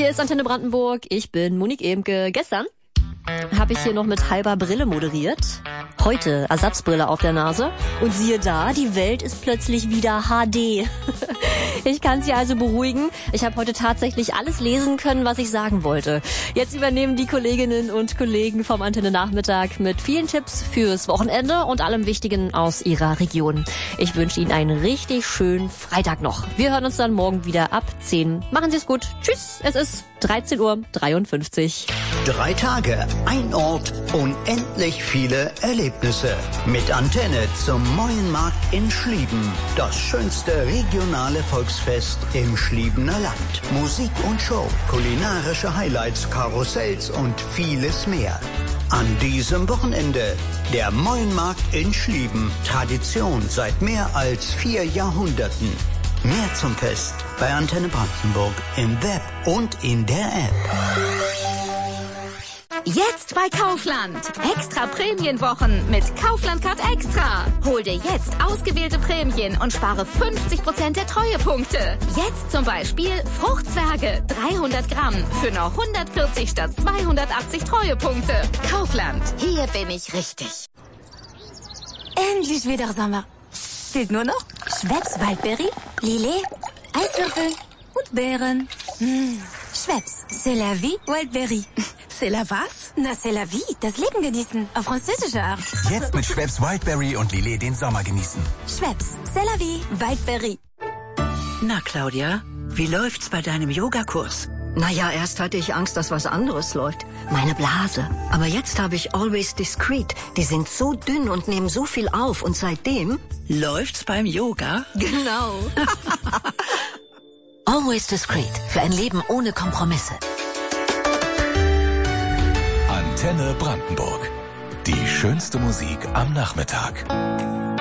Hier ist Antenne Brandenburg, ich bin Monique Ehmke. Gestern habe ich hier noch mit halber Brille moderiert. Heute Ersatzbrille auf der Nase. Und siehe da, die Welt ist plötzlich wieder HD. Ich kann Sie also beruhigen. Ich habe heute tatsächlich alles lesen können, was ich sagen wollte. Jetzt übernehmen die Kolleginnen und Kollegen vom Antenne Nachmittag mit vielen Tipps fürs Wochenende und allem Wichtigen aus Ihrer Region. Ich wünsche Ihnen einen richtig schönen Freitag noch. Wir hören uns dann morgen wieder ab 10. Machen Sie es gut. Tschüss, es ist 13:53 Uhr. 3 Tage, ein Ort, unendlich viele Erlebnisse. Mit Antenne zum Meuenmarkt in Schlieben. Das schönste regionale Volksfest im Schliebener Land. Musik und Show, kulinarische Highlights, Karussells und vieles mehr. An diesem Wochenende der Meuenmarkt in Schlieben. Tradition seit mehr als 4 Jahrhunderten. Mehr zum Fest bei Antenne Brandenburg im Web und in der App. Jetzt bei Kaufland. Extra Prämienwochen mit Kaufland Card Extra. Hol dir jetzt ausgewählte Prämien und spare 50% der Treuepunkte. Jetzt zum Beispiel Fruchtzwerge 300 Gramm für nur 140 statt 280 Treuepunkte. Kaufland. Hier bin ich richtig. Endlich wieder Sommer. Fehlt nur noch Schweppes Waldbeere, Lillet, Eiswürfel und Beeren. Schweppes, c'est la vie, Wildberry. C'est la was? Na, c'est la vie, das Leben genießen. Auf französische Art. Jetzt mit Schweppes Wildberry und Lillet den Sommer genießen. Schweppes, c'est la vie, Wildberry. Na, Claudia, wie läuft's bei deinem Yogakurs? Naja, erst hatte ich Angst, dass was anderes läuft. Meine Blase. Aber jetzt habe ich Always Discreet. Die sind so dünn und nehmen so viel auf. Und seitdem... Läuft's beim Yoga? Genau. Always Discreet. Für ein Leben ohne Kompromisse. Antenne Brandenburg. Die schönste Musik am Nachmittag.